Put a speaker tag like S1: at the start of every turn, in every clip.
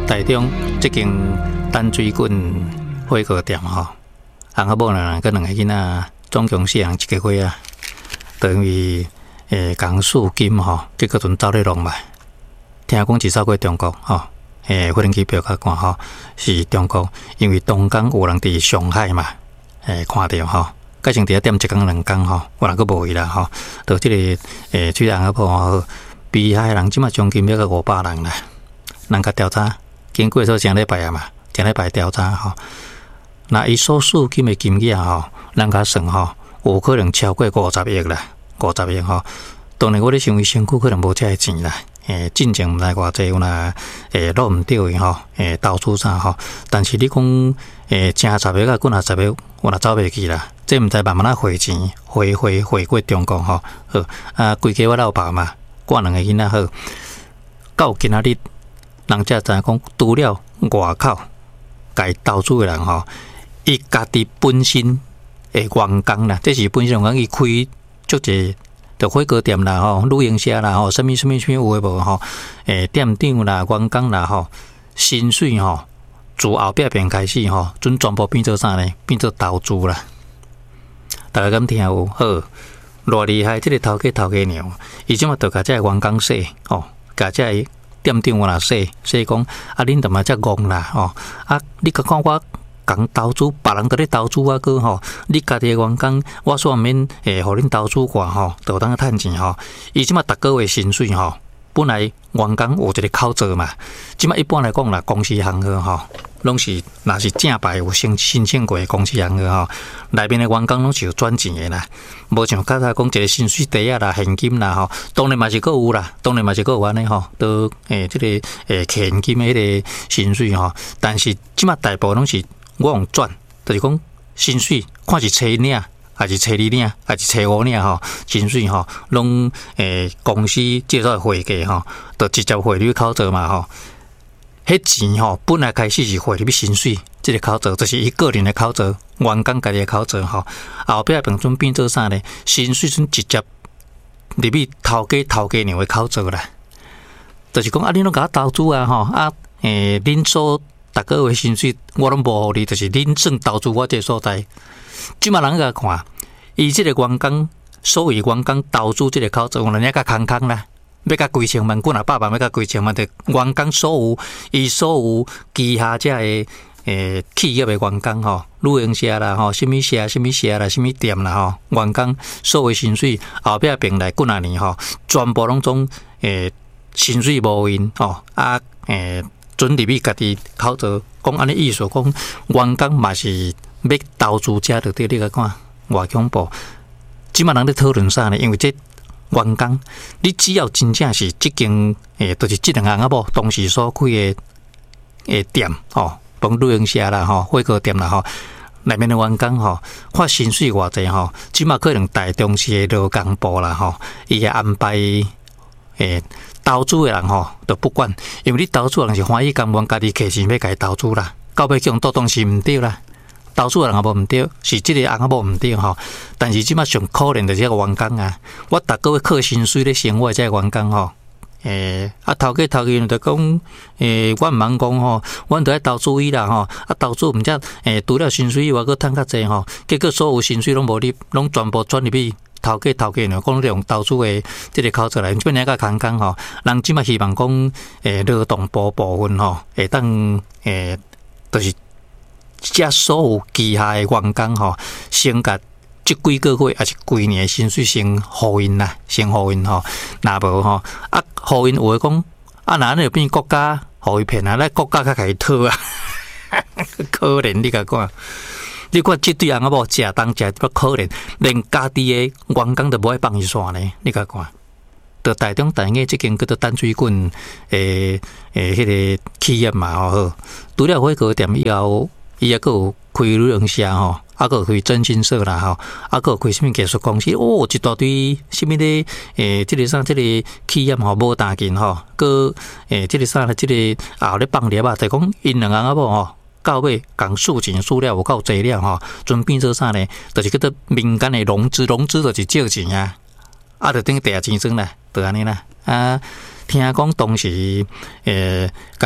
S1: 台中这间淡水郡火锅店吼，翁仔某呢，跟两个囡仔，总共4人一个月啊，等于共4金吼，这个阵走咧弄嘛。听讲是走过中国吼，飞行机票较贵吼，是中国，因为东港有人伫上海嘛，看到吼，改成伫遐踮1工2工吼，有人佫无去啦吼，到这个去翁仔埔吼，比海人即马将近要到500人啦，人甲调查。经过说前礼拜啊嘛，前礼拜调查吼，那伊所属金的金额吼，人家算吼，有可能超过50亿啦，50亿吼。当然我咧想伊身躯可能无遮个钱啦，进前毋知偌济有若落毋着伊吼，投资啥吼。但是你讲正10亿啊，几若10亿，有若走袂去啦。这毋知慢慢汇钱，汇过中国吼。好啊，规家我老爸嘛，我2个囡仔好，到今仔日。人才知影讲，除了外口甲伊投资的人吼，伊家己本身的员工啦，这是本身员工伊开足济的火锅店啦吼，旅行社啦吼，什么有诶无吼？店长啦、员工啦吼，薪水吼，自后壁边开始吼，准全部变做啥呢？变做投资啦。大家敢听有好？偌厉害！这个头家娘，伊即马着甲这员工说吼，甲这店长我若说讲，啊，恁怎么遮戆啦？吼，啊，你甲看我共投资，别人伫咧投资我个吼，你家己员工，我煞免互恁投资我吼，就当趁钱吼。伊即马逐个月薪水吼，本来员工有一个口罩嘛，即马一般来讲啦，公司行号吼，拢是若是正牌有申请过的公司行号吼，内面的员工拢是有转钱的啦。无像刚才讲一个薪水袋啊啦、现金啦吼，当然嘛是有啦，当然嘛是有安尼吼，都这个现金的迄个薪水吼，但是即马大部分拢是我用转，就是讲薪水看是初领，还是初2领，还是初5领吼，薪水吼，拢公司介绍的会计吼，就直接汇入口罩嘛吼。迄钱吼，本来开始是汇入薪水，这个口罩就是伊个人的口罩，员工家己的口罩吼。后壁平准变做啥呢？薪水准直接入去头家娘的口罩啦。就是讲啊，恁拢甲我投资啊吼，啊恁所逐个月薪水我拢无互你，就是恁算投资我这个所在。即马人甲看，伊即个员工，所谓员工投资即个口罩，有人甲空啦。要甲几千万，几若百万，要甲几千万，的员工所有旗下遮的企业的员工吼，旅行社啦吼，什么社啦，什么店啦吼，员工所有薪水后壁并来几若年吼，全部拢总薪水无因吼啊准入去家己口罩，讲安尼意思，讲员工嘛是要投资者着对，你甲看偌恐怖。即马人咧讨论啥呢？因为这员工，你只要真正是即间就是即2个仔某当时所开的店吼，帮旅行社啦吼，火锅店啦吼，内面的员工吼，看薪水偌济吼，即马可能大中市的劳工部啦吼，伊会安排投资的人吼，都不管，因为你投资的人是欢喜甘愿家己摕钱要家己投资啦，到尾叫当是毋对啦。投资的人也无毋对，是即个翁仔某毋对吼。但是即马上可怜的这个员工啊，我逐个月靠薪水咧生活的这个员工吼，头家就讲，我毋茫讲吼，阮着爱投资伊啦吼，啊投资毋则除了薪水以外，佫趁较济吼，结果所有薪水拢无入，拢全部转入去头家呢，讲用投资的即个口罩来，即边个空工吼，人即马希望讲劳动部部分吼，会当就是遮所有旗下的员工吼，先甲即几个月还是几年的薪水先互因啦，先互因吼，若无吼啊，互因有诶讲啊，若就变国家互伊骗啊，咱国家较甲伊讨啊，可怜你甲看，你看即对翁仔某食当食不可怜，连家己的员工都无爱放伊线呢，你甲看。到台中大雅即间叫做淡水郡迄个企业嘛吼，除了火锅店以后。伊也有开旅行社吼，啊个开征信社啦吼，啊个开什么技术公司哦，一大堆什么咧即个啥即个企业吼无大间吼，个即个啥咧即个也有咧放粒啊，就讲因2个仔某吼，到尾共数钱数了有够济了吼，准变做啥咧？就是叫做民间的融资就是借钱啊，啊就等于第二钱庄啦，就安尼啦啊。听讲当时甲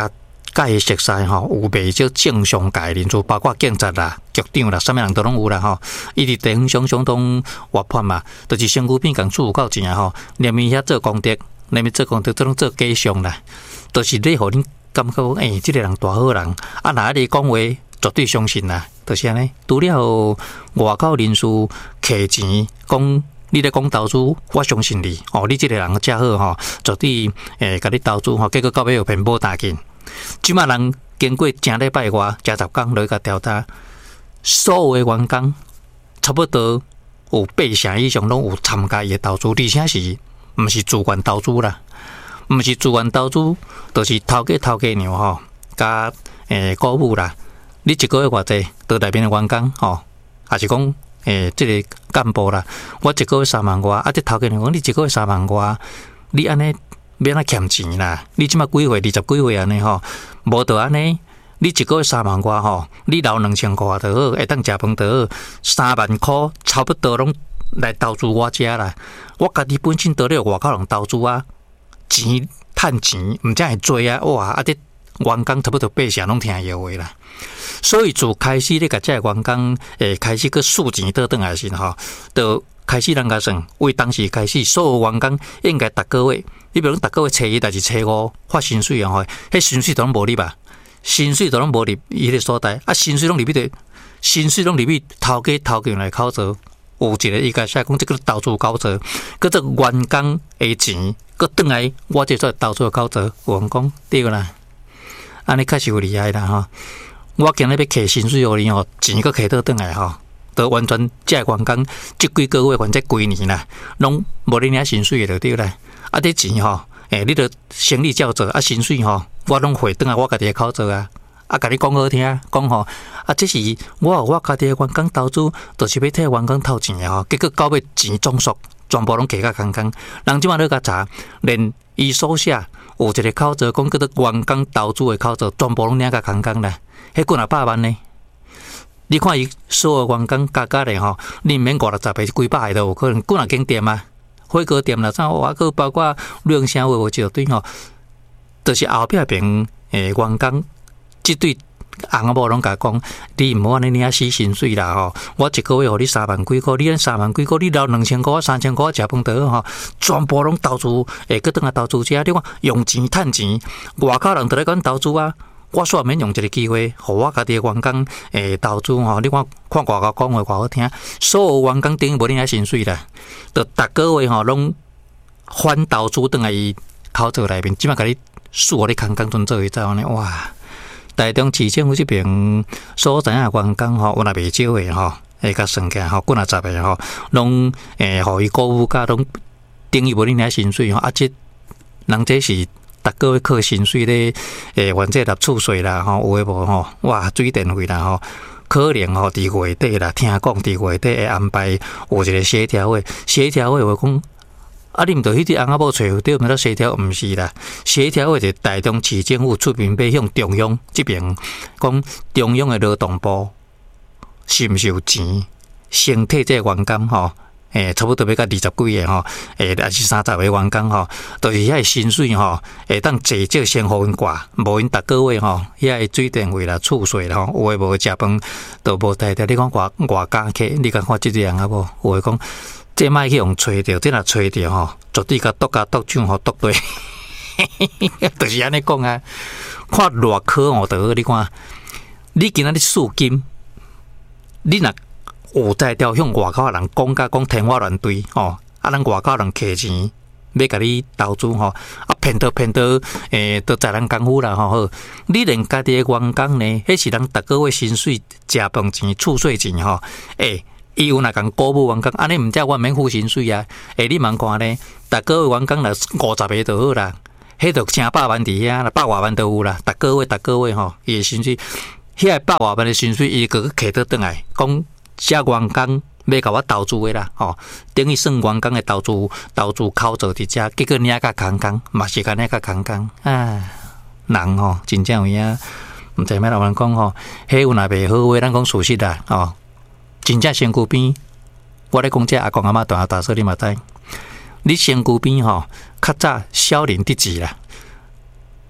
S1: 甲伊熟识吼，有袂少正常界人数，包括警察啦、局长啦，啥物人都拢有啦吼。伊伫地方相当活泼嘛，就是身躯边共处有够正吼，连伊遐做功德，连伊做功德，做拢做假象啦，就是咧互恁感觉即个人大好人，啊，若你讲话绝对相信啦，就是安尼。除了外口人士摕钱讲。你咧讲投资，我相信你哦。你这个人真好吼，绝对甲你投资吼，结果到尾又骗无大紧。即马人经过正礼拜外、正10天来甲调查，所有的员工差不多有8成以上拢有参加伊的投资，而且是毋是自愿投资啦？毋是自愿投资，就是头家娘吼，甲股母啦。你一个月偌济？到内面的员工吼，还是讲？这个干部啦，我一个月3万外，啊，这头家讲你一个月3万外，你安尼免啊欠钱啦？你即马几岁？20几岁安尼吼，无得安尼，你一个月3万外吼，你留2000块就好，会当食饭就好，3万块差不多拢来投资我遮啦。我家己本身得了外口人投资啊，钱趁钱，毋才会多啊，哇！啊，这员工差不多8成拢听伊话啦。所以自开始咧，甲这员工开始去数钱倒转来时吼，就开始人家算，为当时开始，所有员工应该逐个月，你比如逐个月初1还是初5发薪水啊吼，迄薪水都拢无入啊，薪水都拢无入伊个所在，啊薪水拢入去薪水拢入去头家来口做，有一个伊家写讲这个投资口做，佮这员工的钱，佮转来我这做投资口做，有人讲对啦，安尼确实有厉害啦吼。我今日要摕薪水互你吼，钱佫摕倒转来吼，都完全这员工这几个月或者几年啦，拢无你领薪水就对啦。啊，这钱吼，你着生意照做，啊，薪水吼，我拢汇转来我家己的口做啊。啊，甲你讲好听，讲吼，啊，这是我家己的员工投资，就是要替员工偷钱的吼，结果到尾钱总数全部拢加甲空空。人即马咧甲查，连伊所写有一个口做，讲叫做员工投资的口做，全部拢领甲空空啦。迄几若100万呢？你看伊所有员工加咧吼，你毋免50-60倍，几百个都有可能。几若间店啊，火锅店啦，啥哇个包括量声话一堆吼，就是后壁边员工即对翁某拢甲讲，你毋好安尼领死薪水啦吼！我一个月互你3万几箍，你3万几箍，你留2000箍、3000箍食饭得吼，全部拢投资，搁转来投资遮。你看用钱趁钱，外口人都咧讲投资啊。我煞免用这个机会，互我家己的员工投资吼。你看外口讲话偌好听，所有员工等于无领薪水啦，就逐个月吼拢反投资转来伊口座内面，即马甲你数互你空空存做一走呢，哇！台中市政府这边所知影员工吼，有若袂少诶吼，甲算起来吼，几若10个吼，拢互伊股务价拢等于无你领薪水吼，啊，这人这是。逐个月靠薪水咧，反正纳厝税啦，吼，有诶无吼，哇，水电费啦，吼，可能吼伫月底啦，听讲伫月底会安排有一个协调会，协调会话讲，啊，你毋着迄啲翁仔某找对毋得协调，毋是啦，协调会就台中市政府出面要向中央这边讲，中央诶劳动部是毋是有钱先替这员工吼？差不多要到20几个吼，还是30个员工吼，就是遐薪水吼，当坐少先互因挂，无因逐个月吼，遐水电费啦、厝税啦吼，有诶无食饭都无代替。你讲外加客，你敢看即个人啊无？有诶讲，这卖去用吹着，这若吹着吼，绝对甲剁掌吼剁对，就是安尼讲啊。看偌可恶得，你看，你今仔日输金，你若有在调向外口人讲天花乱坠吼，啊，咱外口人摕钱要甲你投资吼，啊骗到都在人功夫啦吼。好，你连家己的员工呢，迄是人逐个月薪水、食饭钱、厝税钱吼，伊有若共鼓舞员工，安尼毋则我免付薪水啊。你茫看呢，逐个月员工若50个就好啦，迄就成100万伫遐啦，100外万都有啦。逐个月吼，伊的薪水，遐100外万的薪水，伊个摕倒转来讲。这员工要甲我投资的啦，吼，等于算员工的投资口座伫遮，结果领甲空空，嘛是甲领甲空空啊！人吼真正有影，毋知咩老人讲吼，迄有若袂好话，咱讲事实啦，吼，真正身躯边，我咧讲这阿公阿嬷大嫂你嘛知，你身躯边吼，较早少年得志啦，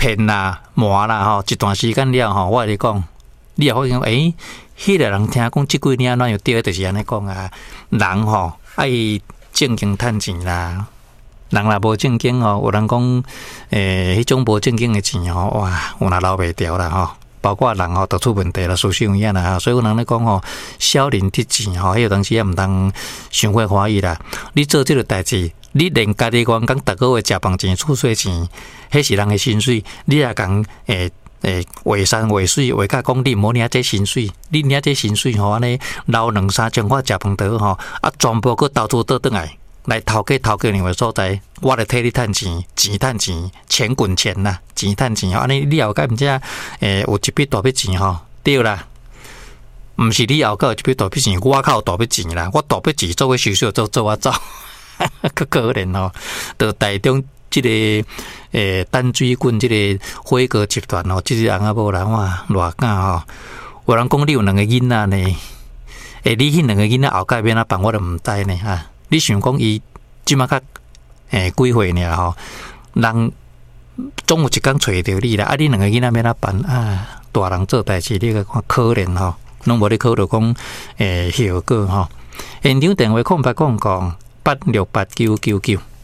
S1: 骗啦、瞒啦吼，一段时间了吼，我跟你讲，你也发现迄个人听讲即几年怎又对，就是安尼讲啊，人吼爱正经趁钱啦。人若无正经吼，有人讲迄种无正经的钱吼，哇，有若留袂掉啦吼。包括人吼都出问题啦，思想一样啦，所以有人咧讲吼，少年得志吼，迄个东西也毋通伤过欢喜啦。你做即个代志，你连家己员工逐个月食饭钱、厝税钱，迄是人的薪水，你也讲画山画水，画甲讲你毋好领这薪水，你领这薪水吼，安尼留2-3千块食饭倒吼，啊，全部佮投资倒转来头家认为所在，我来替你趁钱，钱趁钱，钱滚钱啦，钱趁钱吼，安尼你后盖毋知有一笔大笔钱吼，对啦，毋是你后盖有一笔大笔钱，我靠大笔钱啦，我大笔钱做伙收收做我走，可可怜吼，到台中即个淡水郡即个火锅集团吼，即个翁仔某人哇偌敢吼，有人讲你有2个囡仔呢，你迄2个囡仔后盖要哪办，我都毋知呢哈。你想讲伊即马较几岁尔吼？人总有一天找着你啦。啊，你2个囡仔要哪办啊？大人做代志，你个看可怜吼，拢无咧考虑讲效果吼。现场电话0800868999。